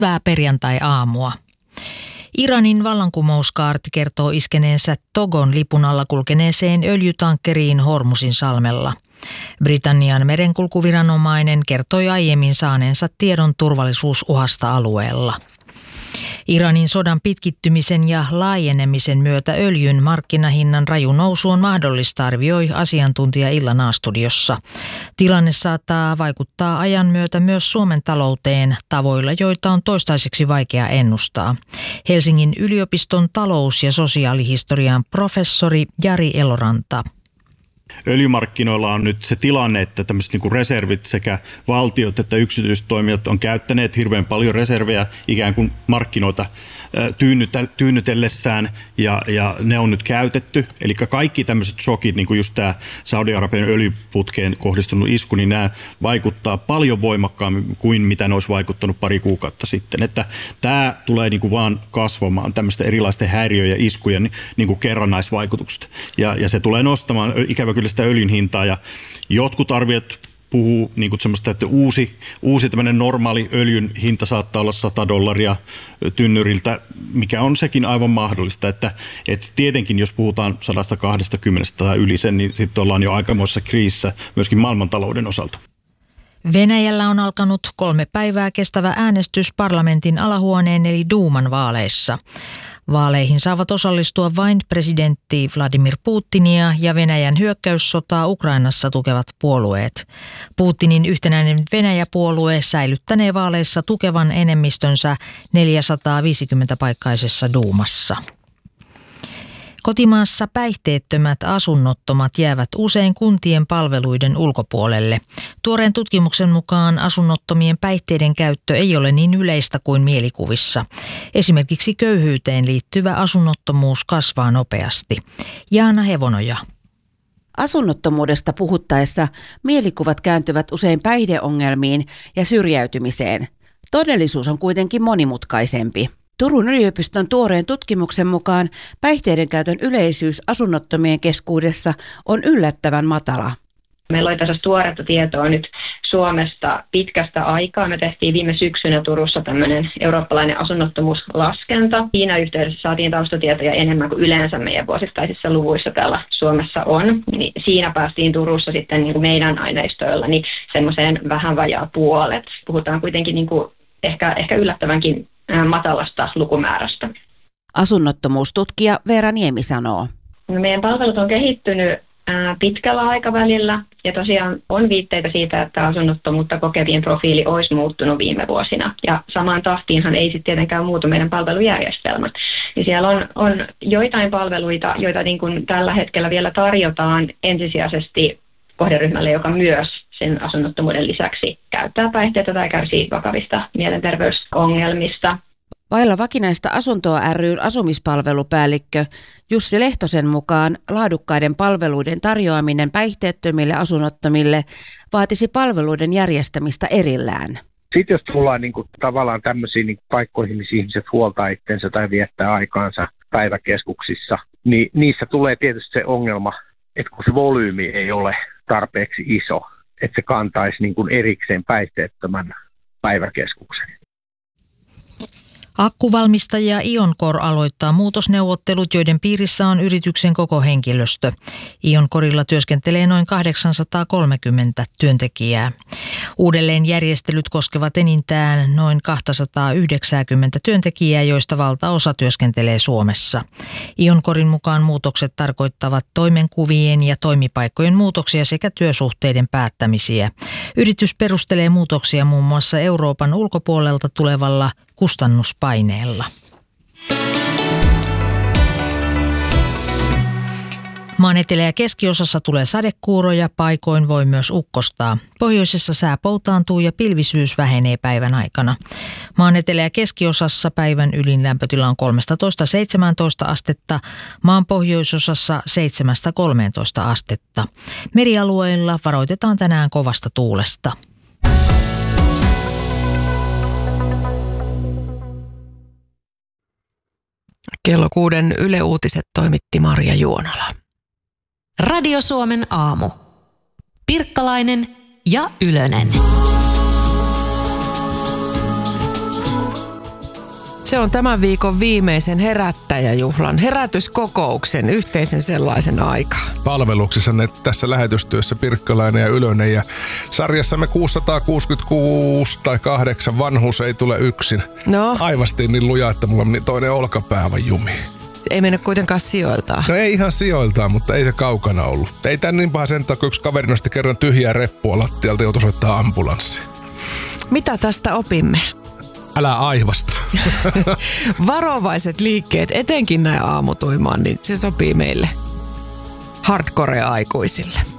Hyvää perjantai-aamua. Iranin vallankumouskaarti kertoo iskeneensä Togon lipun alla kulkeneeseen öljytankkeriin Hormuzin salmella. Britannian merenkulkuviranomainen kertoi aiemmin saaneensa tiedon turvallisuusuhasta alueella. Iranin sodan pitkittymisen ja laajenemisen myötä öljyn markkinahinnan raju nousu on mahdollista, arvioi asiantuntija Illan A-studiossa. Tilanne saattaa vaikuttaa ajan myötä myös Suomen talouteen tavoilla, joita on toistaiseksi vaikea ennustaa. Helsingin yliopiston talous- ja sosiaalihistorian professori Jari Eloranta. Öljymarkkinoilla on nyt se tilanne, että tämmöiset niin kuin reservit sekä valtiot että yksityiset toimijat on käyttäneet hirveän paljon reservejä ikään kuin markkinoita tyynnytellessään ja ne on nyt käytetty. Eli kaikki tämmöiset shokit, niin kuin just tämä Saudi-Arabian öljyputkeen kohdistunut isku, niin nämä vaikuttaa paljon voimakkaammin kuin mitä ne olisi vaikuttanut pari kuukautta sitten. Että tämä tulee niin kuin vaan kasvamaan tämmöisten erilaisten häiriöjen ja iskujen niin kuin kerrannaisvaikutuksesta. Ja se tulee nostamaan ikävä kyllä sitä öljyn hintaa ja jotkut arviot puhuu niin kuin semmoista, että uusi tämmöinen normaali öljyn hinta saattaa olla $100 tynnyriltä, mikä on sekin aivan mahdollista, että tietenkin jos puhutaan 120 tai yli sen, niin sitten ollaan jo aikamoissa kriisissä myöskin maailmantalouden osalta. Venäjällä on alkanut 3 päivää kestävä äänestys parlamentin alahuoneen eli Duuman vaaleissa. Vaaleihin saavat osallistua vain presidentti Vladimir Putinia ja Venäjän hyökkäyssotaa Ukrainassa tukevat puolueet. Putinin yhtenäinen Venäjä-puolue säilyttänee vaaleissa tukevan enemmistönsä 450-paikkaisessa Duumassa. Kotimaassa päihteettömät asunnottomat jäävät usein kuntien palveluiden ulkopuolelle. Tuoreen tutkimuksen mukaan asunnottomien päihteiden käyttö ei ole niin yleistä kuin mielikuvissa. Esimerkiksi köyhyyteen liittyvä asunnottomuus kasvaa nopeasti. Jaana Hevonoja. Asunnottomuudesta puhuttaessa mielikuvat kääntyvät usein päihdeongelmiin ja syrjäytymiseen. Todellisuus on kuitenkin monimutkaisempi. Turun yliopiston tuoreen tutkimuksen mukaan päihteiden käytön yleisyys asunnottomien keskuudessa on yllättävän matala. Meillä oli tässä tuoretta tietoa nyt Suomesta pitkästä aikaa. Me tehtiin viime syksynä Turussa tämmöinen eurooppalainen asunnottomuuslaskenta. Siinä yhteydessä saatiin taustatietoja enemmän kuin yleensä meidän vuosittaisissa luvuissa täällä Suomessa on. Niin siinä päästiin Turussa sitten niin kuin meidän aineistoilla niin semmoiseen vähän vajaa puolet. Puhutaan kuitenkin niin kuin ehkä yllättävänkin matalasta lukumäärästä. Asunnottomuustutkija Veera Niemi sanoo. Meidän palvelut on kehittynyt pitkällä aikavälillä ja tosiaan on viitteitä siitä, että asunnottomuutta kokevien profiili olisi muuttunut viime vuosina. Ja samaan tahtiinhan ei sitten tietenkään muutu meidän palvelujärjestelmät. Ja siellä on joitain palveluita, joita niin kuin tällä hetkellä vielä tarjotaan ensisijaisesti kohderyhmälle, joka myös sen asunnottomuuden lisäksi käyttää päihteitä tai kärsii vakavista mielenterveysongelmista. Vailla vakinaista asuntoa ry:n asumispalvelupäällikkö Jussi Lehtosen mukaan laadukkaiden palveluiden tarjoaminen päihteettömille asunnottomille vaatisi palveluiden järjestämistä erillään. Sitten jos tullaan tavallaan tämmöisiin paikkoihin, missä ihmiset huoltaa itsensä tai viettää aikaansa päiväkeskuksissa, niin niissä tulee tietysti se ongelma, että kun se volyymi ei ole tarpeeksi iso, että se kantaisi erikseen päihteettömän päiväkeskuksen. Akkuvalmistaja Ioncor aloittaa muutosneuvottelut, joiden piirissä on yrityksen koko henkilöstö. Ioncorilla työskentelee noin 830 työntekijää. Uudelleenjärjestelyt koskevat enintään noin 290 työntekijää, joista valtaosa työskentelee Suomessa. Ioncorin mukaan muutokset tarkoittavat toimenkuvien ja toimipaikkojen muutoksia sekä työsuhteiden päättämisiä. Yritys perustelee muutoksia muun muassa Euroopan ulkopuolelta tulevalla kustannuspaineella. Maan etelä- ja keskiosassa tulee sadekuuroja, paikoin voi myös ukkostaa. Pohjoisessa sää poutaantuu ja pilvisyys vähenee päivän aikana. Maan etelä- ja keskiosassa päivän ylin lämpötila on 13–17 astetta, maan pohjoisosassa 7–13 astetta. Merialueilla varoitetaan tänään kovasta tuulesta. Kello 6 Yle Uutiset toimitti Marja Juonala. Radio Suomen aamu. Pirkkalainen ja Ylönen. Se on tämän viikon viimeisen herättäjäjuhlan, herätyskokouksen, yhteisen sellaisen aikaa. Palveluksessanne tässä lähetystyössä Pirkkalainen ja Ylönen ja sarjassamme 666 tai 8 vanhuus ei tule yksin. No? Aivastiin niin luja, että mulla meni toinen olkapää aivan jumi. Ei mennä kuitenkaan sijoiltaan. No ei ihan sijoiltaan, mutta ei se kaukana ollut. Ei tän niin paha sen takia, yksi kaveri nosti kerran tyhjää reppua lattialta, joutui soittaa ambulanssi. Mitä tästä opimme? Älä aivasta. Varovaiset liikkeet, etenkin näin aamutuimaan, niin se sopii meille hardcore-aikuisille.